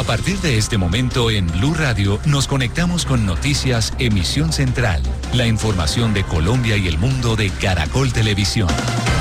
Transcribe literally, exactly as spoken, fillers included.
partir de este momento en Blue Radio nos conectamos con Noticias Emisión Central, la información de Colombia y el mundo de Caracol Televisión.